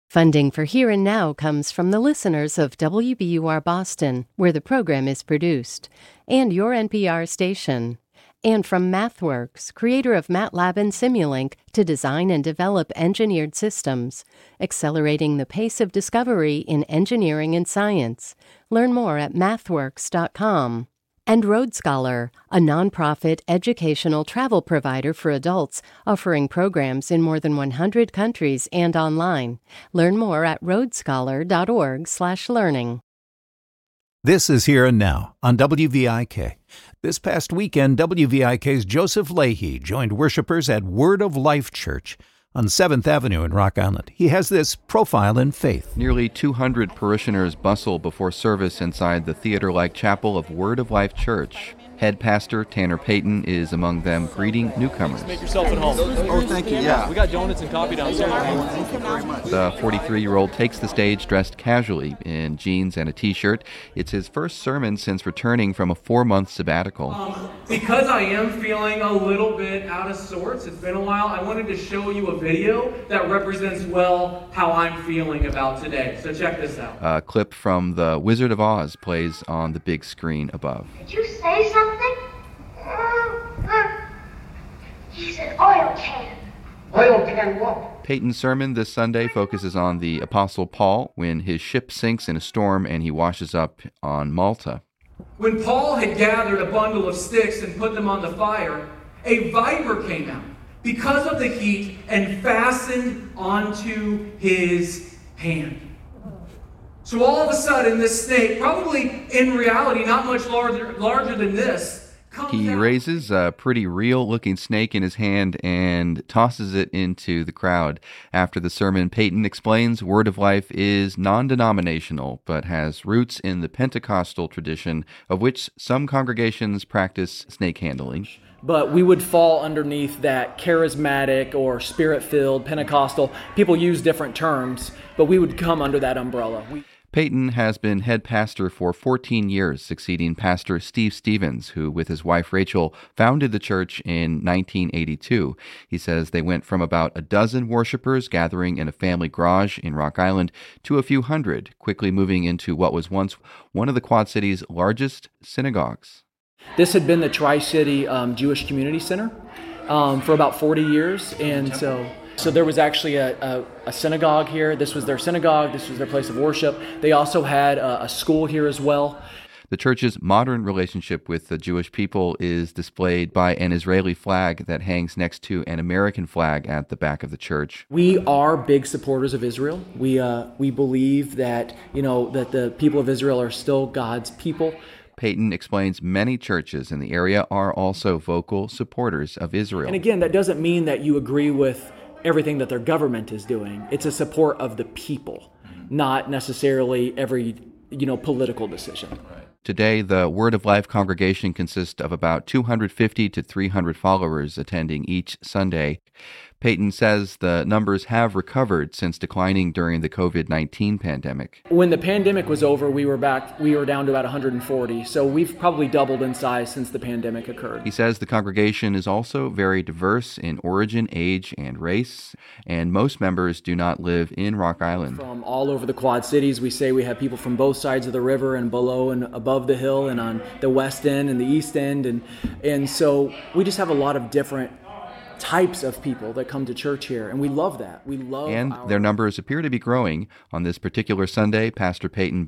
Funding for Here and Now comes from the listeners of WBUR Boston, where the program is produced, and your NPR station. And from MathWorks, creator of MATLAB and Simulink, to design and develop engineered systems, accelerating the pace of discovery in engineering and science. Learn more at mathworks.com. And Road Scholar, a nonprofit educational travel provider for adults offering programs in more than 100 countries and online. Learn more at roadscholar.org/learning. This is Here and Now on WVIK. This past weekend, WVIK's Joseph Leahy joined worshipers at Word of Life Church on 7th Avenue in Rock Island. He has this profile in faith. Nearly 200 parishioners bustle before service inside the theater-like chapel of Word of Life Church. Head pastor Tanner Payton is among them, greeting newcomers. Make yourself at home. Oh, thank you, yeah. We got donuts and coffee downstairs. Thank you very much. The 43-year-old takes the stage dressed casually in jeans and a t-shirt. It's his first sermon since returning from a 4-month sabbatical. Because I am feeling a little bit out of sorts, it's been a while, I wanted to show you a video that represents well how I'm feeling about today. So check this out. A clip from The Wizard of Oz plays on the big screen above. Did you say something? He said oil can. Oil can what? Payton's sermon this Sunday focuses on the Apostle Paul when his ship sinks in a storm and he washes up on Malta. When Paul had gathered a bundle of sticks and put them on the fire, a viper came out because of the heat and fastened onto his hand. So all of a sudden, this snake, probably in reality not much larger than this, he raises a pretty real-looking snake in his hand and tosses it into the crowd. After the sermon, Payton explains Word of Life is non-denominational, but has roots in the Pentecostal tradition, of which some congregations practice snake handling. But we would fall underneath that charismatic or spirit-filled, Pentecostal. People use different terms, but we would come under that umbrella. Payton has been head pastor for 14 years, succeeding Pastor Steve Stevens, who, with his wife Rachel, founded the church in 1982. He says they went from about a dozen worshipers gathering in a family garage in Rock Island to a few hundred, quickly moving into what was once one of the Quad Cities' largest synagogues. This had been the Tri-City Jewish Community Center for about 40 years, and so there was actually a synagogue here. This was their synagogue. This was their place of worship. They also had a school here as well. The church's modern relationship with the Jewish people is displayed by an Israeli flag that hangs next to an American flag at the back of the church. We are big supporters of Israel. We believe that, that the people of Israel are still God's people. Payton explains many churches in the area are also vocal supporters of Israel. And again, that doesn't mean that you agree with everything that their government is doing. It's a support of the people, not necessarily every, political decision. Right. Today, the Word of Life congregation consists of about 250 to 300 followers attending each Sunday. Payton says the numbers have recovered since declining during the COVID-19 pandemic. When the pandemic was over, we were down to about 140, so we've probably doubled in size since the pandemic occurred. He says the congregation is also very diverse in origin, age, and race, and most members do not live in Rock Island. From all over the Quad Cities, we say we have people from both sides of the river and below and above the hill and on the west end and the east end, and so we just have a lot of different types of people that come to church here, and we love that. And their numbers appear to be growing. On this particular Sunday, Pastor Payton